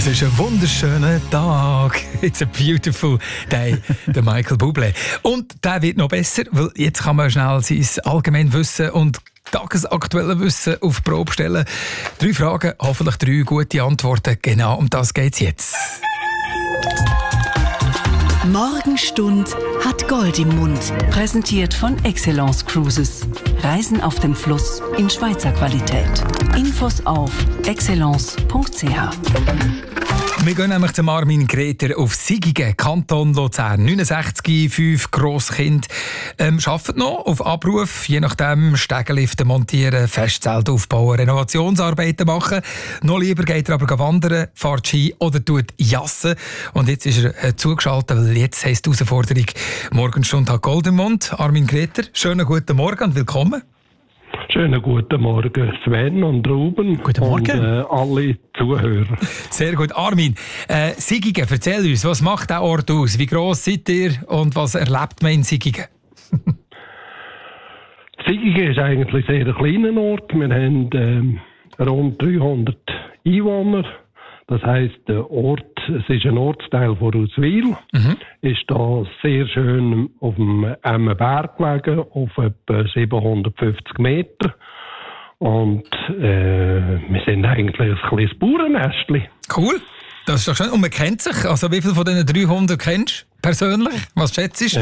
Es ist ein wunderschöner Tag. It's a beautiful day. Der Michael Bublé. Und der wird noch besser, weil jetzt kann man schnell sein Allgemeinwissen und tagesaktuelle Wissen auf die Probe stellen. 3 Fragen, hoffentlich 3 gute Antworten. Genau um das geht's jetzt. Morgenstund hat Gold im Mund. Präsentiert von Excellence Cruises. Reisen auf dem Fluss in Schweizer Qualität. Infos auf excellence.ch. Wir gehen nämlich zum Armin Greter auf Sigigen, Kanton Luzern. 69, 5 Grosskind. Arbeitet noch auf Abruf, je nachdem Stegenlifte montieren, Festzelt aufbauen, Renovationsarbeiten machen. Noch lieber geht er aber wandern, fährt Ski oder tut Jassen. Und jetzt ist er zugeschaltet, weil jetzt heisst die Herausforderung Morgenstunde hat Gold im Mund. Armin Greter, schönen guten Morgen und willkommen. Schönen guten Morgen, Sven und Ruben. Guten Morgen. Und alle Zuhörer. Sehr gut. Armin, Sigigen, erzähl uns, was macht der Ort aus? Wie gross seid ihr und was erlebt man in Sigigen? Sigigen ist eigentlich ein sehr kleiner Ort. Wir haben rund 300 Einwohner. Das heisst, der Ort, es ist ein Ortsteil von Auswil, ist da sehr schön auf dem Emmenberg gelegen, auf etwa 750 Meter. Und wir sind eigentlich ein kleines Bauernästchen. Cool, das ist doch schön. Und man kennt sich. Also wie viele von diesen 300 kennst du persönlich? Was schätzt du?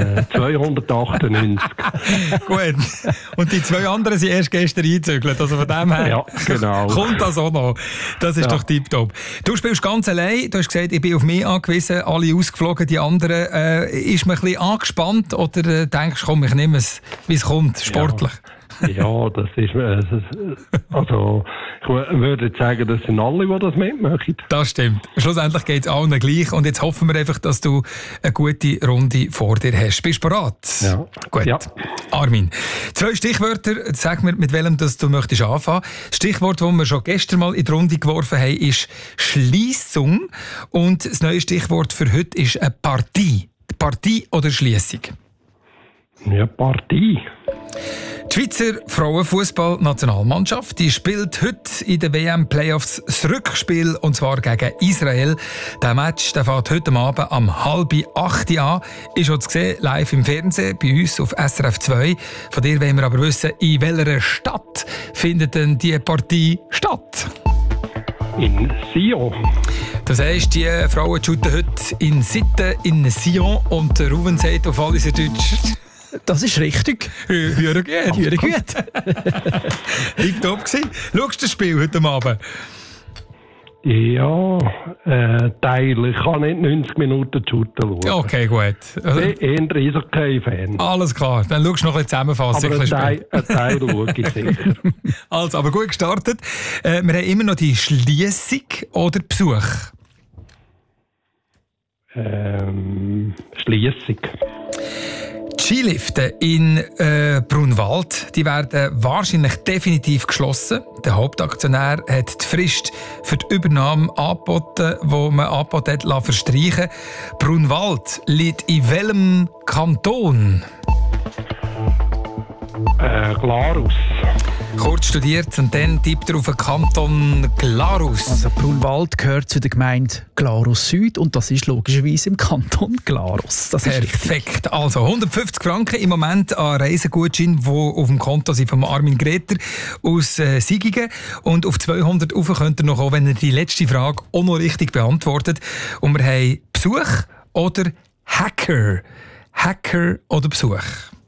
298. Gut. Und die 2 anderen sind erst gestern eingezügelt. Also von dem her Ja, genau. kommt das auch noch. Das ist doch tipptopp. Du spielst ganz allein. Du hast gesagt, ich bin auf mich angewiesen. Alle ausgeflogen, die anderen. Ist man ein bisschen angespannt oder denkst du, komm, ich nehme es, wie es kommt, sportlich? Ja, das ist, also, ich würde jetzt sagen, das sind alle, die das mitmachen. Das stimmt. Schlussendlich geht es allen gleich und jetzt hoffen wir einfach, dass du eine gute Runde vor dir hast. Bist du bereit? Ja. Gut. Ja. Armin, 2 Stichwörter. Sag mir, mit welchem das du möchtest anfangen. Das Stichwort, das wir schon gestern mal in die Runde geworfen haben, ist Schliessung. Und das neue Stichwort für heute ist eine Partie. Partie oder Schliessung? Ja, Partie. Die Schweizer Frauenfußball-Nationalmannschaft die spielt heute in den WM-Playoffs das Rückspiel, und zwar gegen Israel. Der Match der fährt heute Abend um 7:30 an. Ist schon zu sehen, live im Fernsehen, bei uns auf SRF 2. Von dir wollen wir aber wissen, in welcher Stadt findet denn diese Partie statt? In Sion. Das heisst, die Frauen shooten heute in Sitten, in Sion, und der Ruven sagt auf alles in Deutsch... Das ist richtig. Hören gut. Hören gut. Tipptopp gewesen. Schaust du das Spiel heute Abend? Ja, Teil. Ich kann nicht 90 Minuten shooten schauen. Okay, gut. Also, Ich bin eher Eishockey-Fan. alles klar. Dann schaust du noch ein bisschen zusammenfassen. Aber ein Teil schaue ich sicher. Also, aber gut gestartet. Wir haben immer noch die Schliessung oder Besuch. Schliessung. Die Skilifte in Brunwald die werden wahrscheinlich definitiv geschlossen. Der Hauptaktionär hat die Frist für die Übernahme angeboten, die man angeboten hat, verstreichen. Brunwald liegt in welchem Kanton? Glarus. Kurz studiert und dann tippt er auf den Kanton Glarus. Also Brunwald gehört zu der Gemeinde Glarus Süd und das ist logischerweise im Kanton Glarus. Das ist richtig. Perfekt. Also 150 Franken im Moment an Reisegutschein, die auf dem Konto sind von Armin Greter aus Sigigen. Und auf 200 rauf könnt ihr noch kommen, wenn ihr die letzte Frage auch noch richtig beantwortet. Und wir haben Besuch oder Hacker? Hacker oder Besuch?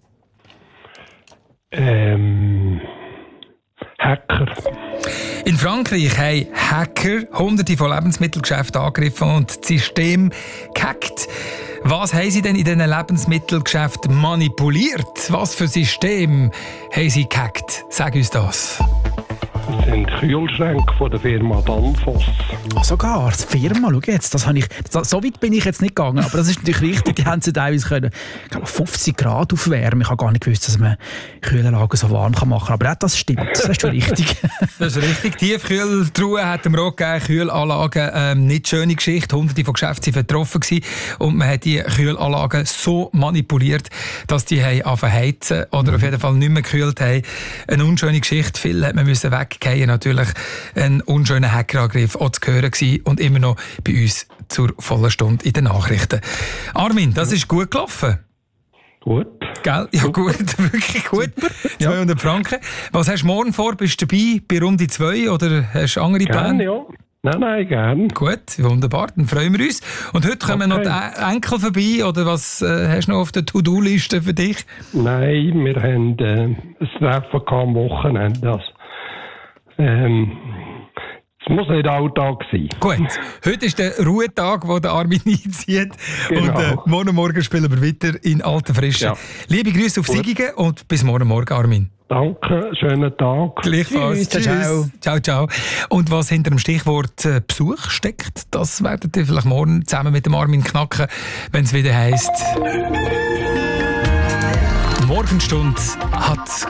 Hacker. In Frankreich haben Hacker Hunderte von Lebensmittelgeschäften angegriffen und das System gehackt. Was haben sie denn in diesen Lebensmittelgeschäften manipuliert? Was für System haben sie gehackt? Sag uns das. Das sind Kühlschränke von der Firma Danfoss. Sogar, die Firma, schau jetzt, so weit bin ich jetzt nicht gegangen, aber das ist natürlich richtig, die haben sie teilweise können, ich glaube, 50 Grad aufwärmen. Ich habe gar nicht gewusst, dass man Kühlanlagen so warm machen kann, aber auch das stimmt, das ist schon richtig. Das ist richtig. Tiefkühltruhen hat wir auch gegeben, Kühlanlagen, nicht schöne Geschichte. Hunderte von Geschäften waren betroffen gewesen und man hat die Kühlanlagen so manipuliert, dass die angefangen heizen oder auf jeden Fall nicht mehr gekühlt haben. Eine unschöne Geschichte. Viel hat man müssen weggehen. Natürlich ein unschöner Hackerangriff auch zu hören gewesen und immer noch bei uns zur vollen Stunde in den Nachrichten. Armin, das ist gut gelaufen. Gut. Gell? Ja, gut, wirklich gut. 200 Franken. Was hast du morgen vor? Bist du dabei bei Runde 2 oder hast du andere Pläne? Ja. Nein, gern. Gut, wunderbar, dann freuen wir uns. Und heute kommen noch die Enkel vorbei, oder was hast du noch auf der To-Do-Liste für dich? Nein, wir haben ein Treffen am Wochenende. Es muss nicht Alltag sein. Gut, heute ist der Ruhetag, wo der Armin einzieht. Genau. Und morgen spielen wir weiter in alter Frische. Ja. Liebe Grüße auf Sigigen und bis morgen, Armin. Danke, schönen Tag. Gleichfalls. Tschüss. Ciao. Und was hinter dem Stichwort Besuch steckt, das werdet ihr vielleicht morgen zusammen mit dem Armin knacken, wenn es wieder heisst: Morgenstunde hat